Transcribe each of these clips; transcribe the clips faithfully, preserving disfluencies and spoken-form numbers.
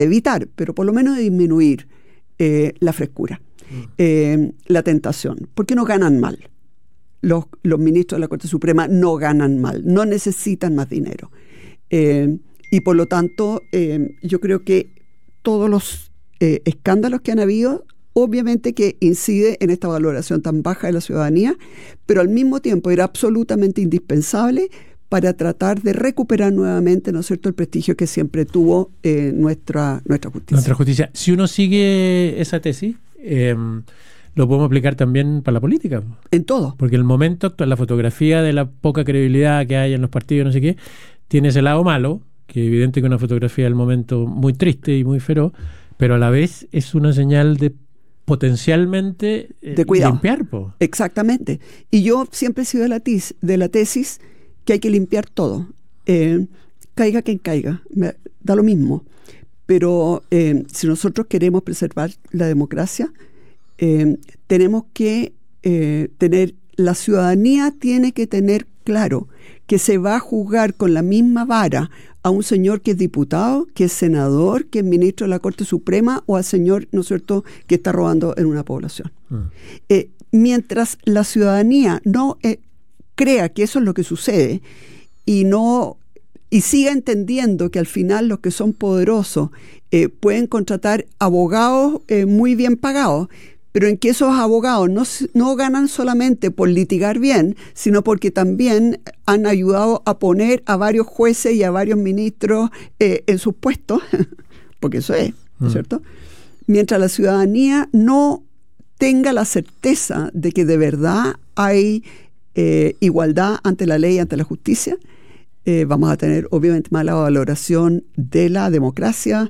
evitar, pero por lo menos de disminuir eh, la frescura, mm. eh, la tentación, porque no ganan mal. Los, los ministros de la Corte Suprema no ganan mal, no necesitan más dinero. Eh, y por lo tanto, eh, yo creo que todos los eh, escándalos que han habido, obviamente que incide en esta valoración tan baja de la ciudadanía, pero al mismo tiempo era absolutamente indispensable para tratar de recuperar nuevamente, ¿no es cierto?, el prestigio que siempre tuvo eh, nuestra, nuestra justicia. Nuestra justicia. Si uno sigue esa tesis, eh, lo podemos aplicar también para la política. En todo. Porque el momento actual, la fotografía de la poca credibilidad que hay en los partidos, no sé qué, tiene ese lado malo, que evidente que una fotografía del momento muy triste y muy feroz, pero a la vez es una señal de potencialmente eh, de cuidado. Limpiar. Po. Exactamente. Y yo siempre he sido de la, tis, de la tesis que hay que limpiar todo. Eh, caiga quien caiga, me da lo mismo. Pero eh, si nosotros queremos preservar la democracia, eh, tenemos que eh, tener, la ciudadanía tiene que tener claro que se va a juzgar con la misma vara a un señor que es diputado, que es senador, que es ministro de la Corte Suprema, o al señor, ¿no es cierto?, que está robando en una población. Mm. Eh, mientras la ciudadanía no eh, crea que eso es lo que sucede y no y siga entendiendo que al final los que son poderosos eh, pueden contratar abogados eh, muy bien pagados, pero en que esos abogados no, no ganan solamente por litigar bien, sino porque también han ayudado a poner a varios jueces y a varios ministros eh, en sus puestos, porque eso es, ¿no es cierto? Mientras la ciudadanía no tenga la certeza de que de verdad hay eh, igualdad ante la ley y ante la justicia, eh, vamos a tener obviamente mala valoración de la democracia,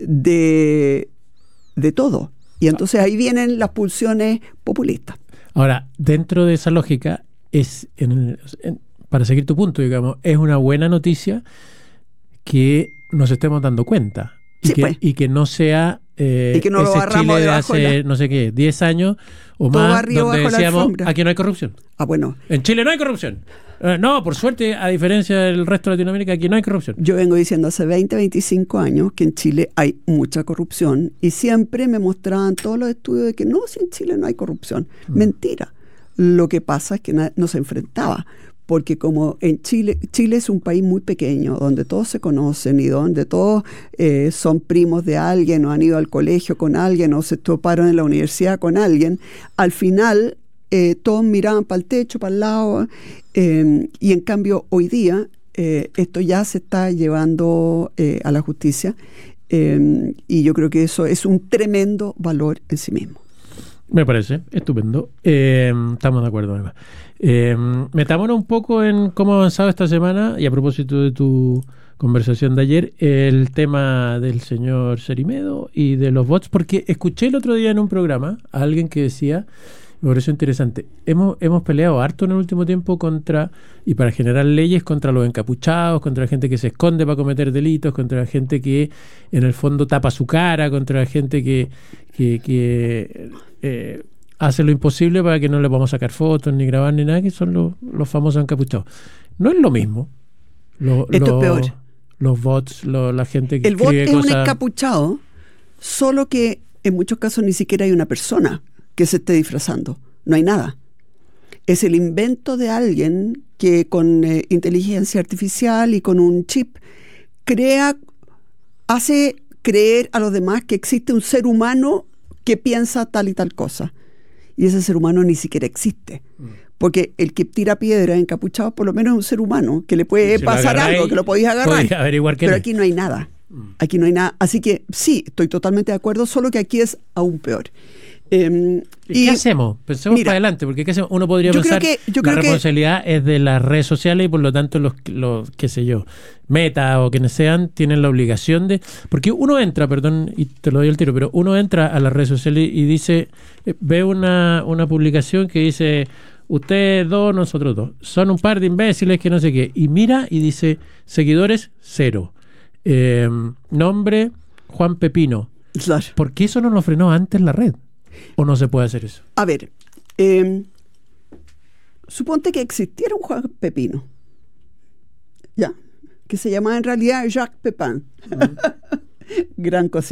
de, de todo. Y entonces ahí vienen las pulsiones populistas. Ahora, dentro de esa lógica, es en, en, para seguir tu punto, digamos, es una buena noticia que nos estemos dando cuenta. Y, sí, que, pues. y que no sea eh, y que no ese lo Chile de hace, la... no sé qué, diez años o Todo más, donde decíamos, aquí no hay corrupción. Ah, bueno. En Chile no hay corrupción. Eh, no, por suerte, a diferencia del resto de Latinoamérica, aquí no hay corrupción. Yo vengo diciendo hace veinte, veinticinco años que en Chile hay mucha corrupción y siempre me mostraban todos los estudios de que no, si en Chile no hay corrupción. Mm. Mentira. Lo que pasa es que no se enfrentaba. Porque como en Chile, Chile es un país muy pequeño, donde todos se conocen y donde todos eh, son primos de alguien o han ido al colegio con alguien o se toparon en la universidad con alguien, al final eh, todos miraban para el techo, para el lado, eh, y en cambio hoy día eh, esto ya se está llevando eh, a la justicia eh, y yo creo que eso es un tremendo valor en sí mismo. Me parece estupendo. Eh, estamos de acuerdo, además. Eh, metámonos un poco en cómo ha avanzado esta semana, y a propósito de tu conversación de ayer, el tema del señor Cerimedo y de los bots, porque escuché el otro día en un programa a alguien que decía, me pareció interesante, hemos, hemos peleado harto en el último tiempo contra, y para generar leyes contra los encapuchados, contra la gente que se esconde para cometer delitos, contra la gente que en el fondo tapa su cara, contra la gente que, que, que eh, hace lo imposible para que no le podamos sacar fotos, ni grabar, ni nada, que son los, los famosos encapuchados. No es lo mismo. Lo, Esto lo, es peor. Los bots, lo, la gente que El bot escribe es cosas... un encapuchado, solo que en muchos casos ni siquiera hay una persona que se esté disfrazando. No hay nada. Es el invento de alguien que con eh, inteligencia artificial y con un chip crea, hace creer a los demás que existe un ser humano que piensa tal y tal cosa. Y ese ser humano ni siquiera existe. Mm. Porque el que tira piedra encapuchado por lo menos es un ser humano, que le puede si pasar algo, que lo podéis agarrar. Averiguar Pero aquí no hay nada. Mm. Aquí no hay nada. Así que sí, estoy totalmente de acuerdo, solo que aquí es aún peor. Eh, ¿Y qué hacemos? Pensemos mira, para adelante, porque ¿qué hacemos? Uno podría yo pensar creo que yo la creo responsabilidad que... es de las redes sociales y por lo tanto los, los qué sé yo, Meta o quienes sean, tienen la obligación de... Porque uno entra, perdón, y te lo doy el tiro, pero uno entra a las redes sociales y dice, eh, ve una, una publicación que dice, ustedes dos, nosotros dos, son un par de imbéciles que no sé qué, y mira y dice, seguidores, cero. Eh, nombre, Juan Pepino. Claro. ¿Por qué eso no lo frenó antes la red? ¿O no se puede hacer eso? A ver, eh, suponte que existiera un Juan Pepino, ya, que se llamaba en realidad Jacques Pepin. Uh-huh. Gran cosita.